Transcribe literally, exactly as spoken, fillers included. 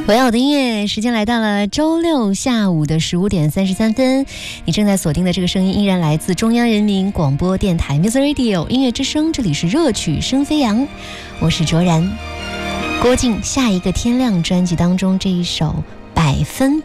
唯有的音乐时间来到了周六下午的十五点三十三分，你正在锁定的这个声音依然来自中央人民广播电台 Music Radio 音乐之声，这里是热曲声飞扬，我是卓然。郭靖下一个天亮专辑当中这一首百分